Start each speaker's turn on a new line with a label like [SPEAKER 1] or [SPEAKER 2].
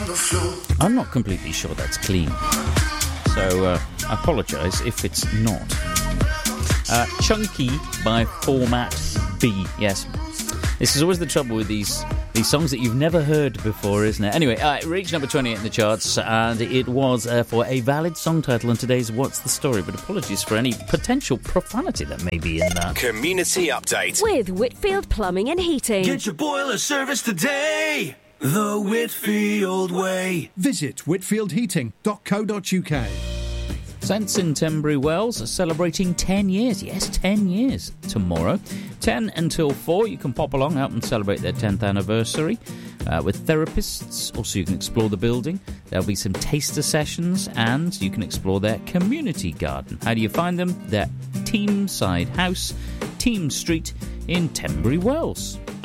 [SPEAKER 1] I'm not completely sure that's clean. So, I apologise if it's not. Chunky by Format B. Yes. This is always the trouble with these songs that you've never heard before, isn't it? Anyway, it reached number 28 in the charts, and it was for a valid song title on today's What's the Story, but apologies for any potential profanity that may be in that.
[SPEAKER 2] Community Update.
[SPEAKER 3] With Whitfield Plumbing and Heating.
[SPEAKER 4] Get your boiler service today, the Whitfield way.
[SPEAKER 5] Visit whitfieldheating.co.uk.
[SPEAKER 1] Saints in Tenbury Wells are celebrating 10 years. Yes, 10 years tomorrow. 10 until 4, you can pop along out and celebrate their 10th anniversary with therapists. Also, you can explore the building. There'll be some taster sessions, and you can explore their community garden. How do you find them? They're Teamside House, Team Street in Tenbury Wells.